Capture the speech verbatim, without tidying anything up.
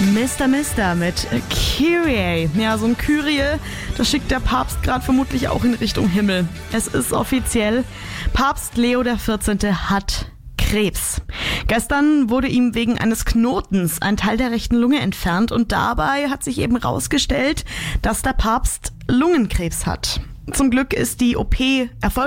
Mister Mister mit Kyrie. Ja, so ein Kyrie, das schickt der Papst gerade vermutlich auch in Richtung Himmel. Es ist offiziell, Papst Leo der vierzehnte hat Krebs. Gestern wurde ihm wegen eines Knotens ein Teil der rechten Lunge entfernt und dabei hat sich eben rausgestellt, dass der Papst Lungenkrebs hat. Zum Glück ist die O P erfolgreich